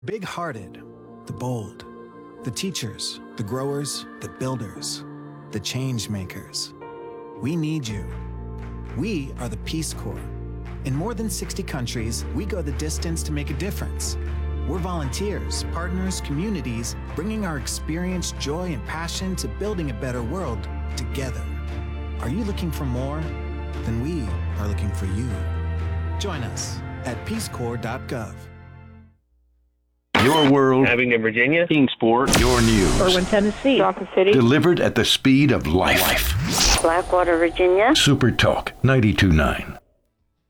Big-hearted, the bold, the teachers, the growers, the builders, the change makers. We need you. We are the Peace Corps. In more than 60 countries, we go the distance to make a difference. We're volunteers, partners, communities, bringing our experience, joy, and passion to building a better world together. Are you looking for more? Then we are looking for you. Join us at peacecorps.gov. Your world, Abingdon, Virginia, Kingsport, your news. Irwin, Tennessee. Dawson City. Delivered at the speed of life. Blackwater, Virginia. Super Talk 92.9.